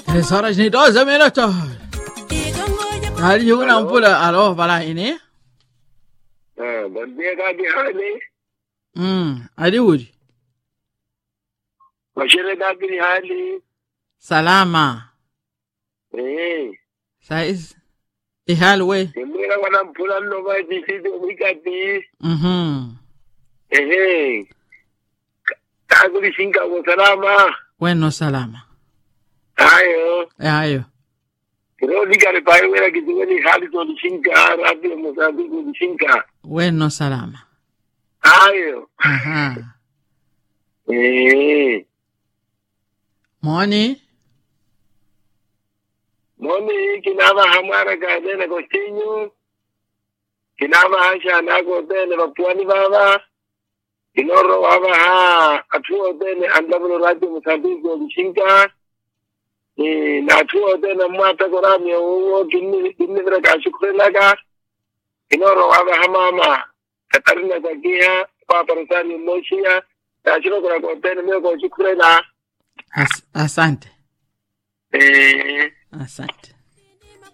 3 horas ni 12 minutos. Hali una mpula alo bala ini. Buen día, Gabi hali. Ali uri. Washire Gabi hali. Salama. Saiz. Ihal we. Mira wana mpula no ba disido mikati. Taguli singa wa salama. Bueno salama. Ayo. Pero dígale para ver que tú eres hali to singa, rápido Mozambique de singa. Bueno salama. Ayo. Moni kinama hamara gade na gostinho. Kinama hasha na gode na puani baba. Kinoro baba ha atuo dene andabro radio Mozambique de singa. Na atuo dene mwata korami o kinni vera ka shukrelaga. Kinoro baba hamama katarina gagia pa parasani moshia. Tashiro kwa kontene meo kwa shukrela. Asante. Asante.